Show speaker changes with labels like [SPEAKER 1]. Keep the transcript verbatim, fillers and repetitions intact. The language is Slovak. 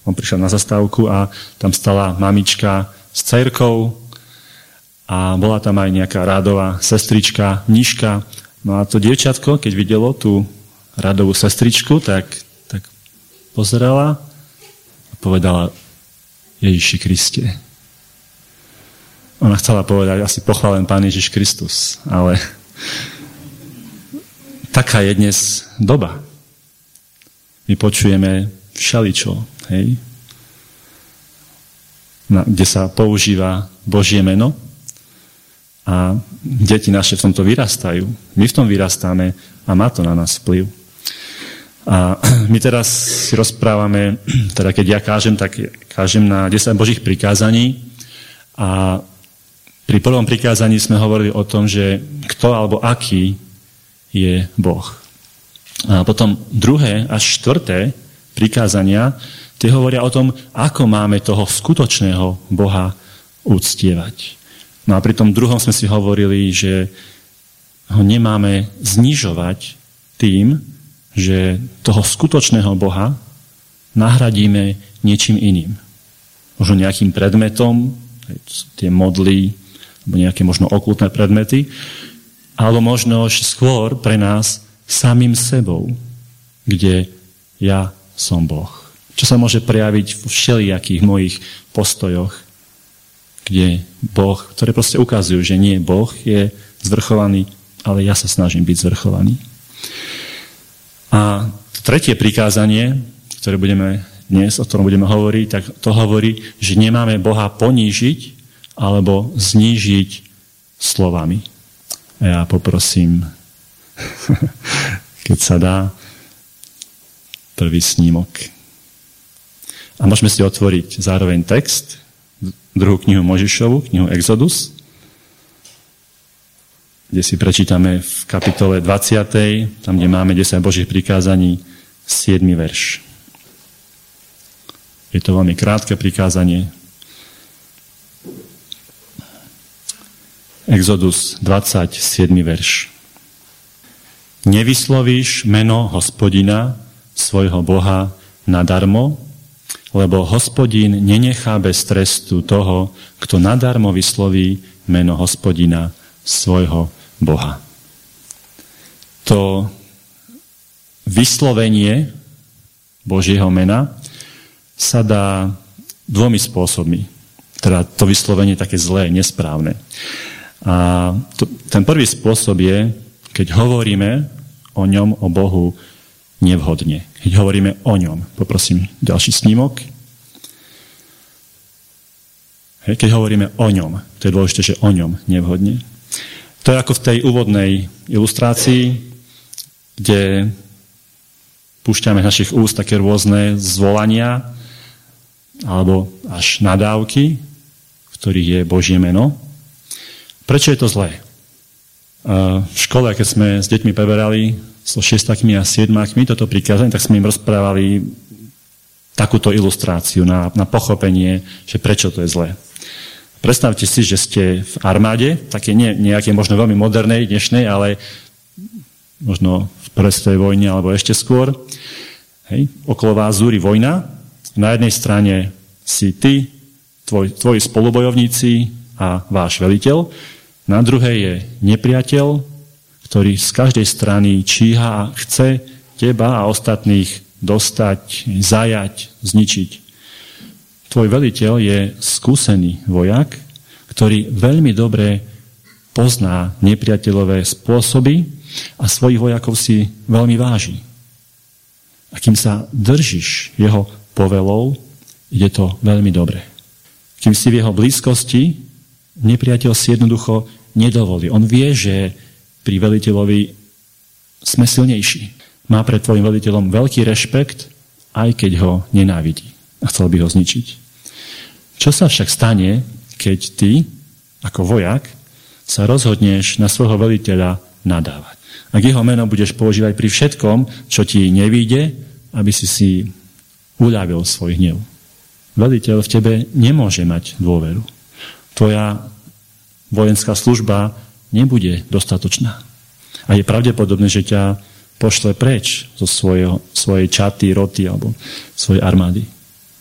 [SPEAKER 1] On prišiel na zastávku a tam stala mamička s dcérkou a bola tam aj nejaká rádová sestrička, nížka. No a to dievčatko, keď videlo tú rádovú sestričku, tak, tak pozerala a povedala: Ježiši Kriste. Ona chcela povedať asi pochválen Pán Ježiš Kristus, ale taká je dnes doba. My počujeme všeličo, hej? Na, kde sa používa Božie meno a deti naše v tomto vyrastajú. My v tom vyrastáme a má to na nás vplyv. A my teraz si rozprávame, teda keď ja kážem, tak kážem na desať Božích prikázaní a pri prvom prikázaní sme hovorili o tom, že kto alebo aký je Boh. A potom druhé až štvrté prikázania, tie hovoria o tom, ako máme toho skutočného Boha uctievať. No a pri tom druhom sme si hovorili, že ho nemáme znižovať tým, že toho skutočného Boha nahradíme niečím iným. Možno nejakým predmetom, tie modly, alebo nejaké možno okultné predmety, alebo možno skôr pre nás samým sebou, kde ja som Boh. Čo sa môže prejaviť v všelijakých mojich postojoch, kde Boh, ktoré proste ukazujú, že nie Boh je zvrchovaný, ale ja sa snažím byť zvrchovaný. A tretie prikázanie, ktoré budeme dnes, o ktorom budeme hovoriť, tak to hovorí, že nemáme Boha ponížiť alebo znížiť slovami. A ja poprosím, keď sa dá, prvý snímok. A môžeme si otvoriť zároveň text, druhú knihu Mojžišovu, knihu Exodus, kde si prečítame v kapitole dvadsiatej, tam, kde máme desať Božích prikázaní, siedmy verš. Je to veľmi krátke prikázanie. Exodus dvadsať, siedmy verš. Nevyslovíš meno Hospodina, svojho Boha, nadarmo, lebo Hospodín nenechá bez trestu toho, kto nadarmo vysloví meno Hospodina, svojho Boha. To vyslovenie Božieho mena sa dá dvomi spôsobmi. Teda to vyslovenie je také zlé, nesprávne. A to, ten prvý spôsob je, keď hovoríme o ňom, o Bohu, nevhodne. Keď hovoríme o ňom. Poprosím ďalší snímok. Hej, keď hovoríme o ňom. To je dôležité, že o ňom nevhodne. To je ako v tej úvodnej ilustrácii, kde púšťame z našich úst také rôzne zvolania alebo až nadávky, v ktorých je Božie meno. Prečo je to zlé? V škole, keď sme s deťmi preberali so šiestakmi a siedmakmi toto prikázanie, tak sme im rozprávali takúto ilustráciu na, na pochopenie, že prečo to je zlé. Predstavte si, že ste v armáde, také nie, nejaké možno veľmi modernej, dnešnej, ale možno v prvej svetovej vojne alebo ešte skôr. Hej, okolo vás zúri vojna. Na jednej strane si ty, tvoj, tvoji spolubojovníci a váš veliteľ. Na druhej je nepriateľ, ktorý z každej strany číha a chce teba a ostatných dostať, zajať, zničiť. Tvoj veliteľ je skúsený vojak, ktorý veľmi dobre pozná nepriateľové spôsoby a svojich vojakov si veľmi váži. A kým sa držíš jeho povelov, ide to veľmi dobre. Kým si v jeho blízkosti, nepriateľ si jednoducho nedovolí. On vie, že pri veliteľovi sme silnejší. Má pred tvojim veliteľom veľký rešpekt, aj keď ho nenávidí a chcel by ho zničiť. Čo sa však stane, keď ty, ako vojak, sa rozhodneš na svojho veliteľa nadávať? Ak jeho meno budeš používať pri všetkom, čo ti nevíde, aby si si uľavil svoj hnev. Veliteľ v tebe nemôže mať dôveru. Tvoja vojenská služba nebude dostatočná. A je pravdepodobné, že ťa pošle preč zo svojho, svojej čaty, roty alebo svojej armády.